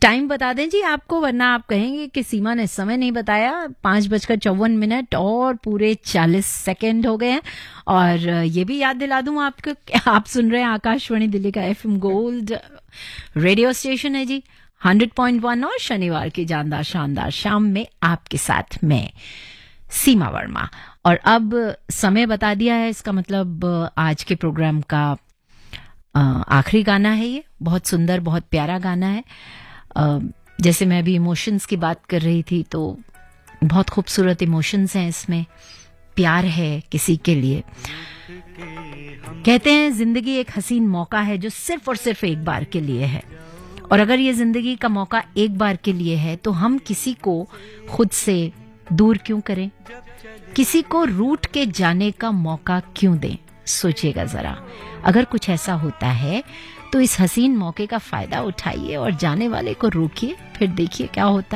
Time बता दें जी आपको, वरना आप कहेंगे कि सीमा ने समय नहीं बताया। 5:54 और पूरे 40 सेकेंड हो गए हैं। और ये भी याद दिला दूं आपको कि आप सुन रहे हैं आकाशवाणी दिल्ली का FM गोल्ड रेडियो स्टेशन है जी, 100.1, और शनिवार की जानदार शानदार शाम में आपके साथ मैं सीमा वर्मा। और अब समय बता दिया है, इसका मतलब आज के प्रोग्राम का आखिरी गाना है। ये बहुत सुंदर, बहुत प्यारा गाना है। जैसे मैं अभी इमोशंस की बात कर रही थी, तो बहुत खूबसूरत इमोशंस हैं इसमें। प्यार है किसी के लिए। कहते हैं जिंदगी एक हसीन मौका है जो सिर्फ और सिर्फ एक बार के लिए है, और अगर ये जिंदगी का मौका एक बार के लिए है तो हम किसी को खुद से दूर क्यों करें, किसी को रूठ के जाने का मौका क्यों दें। सोचिएगा जरा, अगर कुछ ऐसा होता है तो इस हसीन मौके का फायदा उठाइए और जाने वाले को रोकिए, फिर देखिए क्या होता है।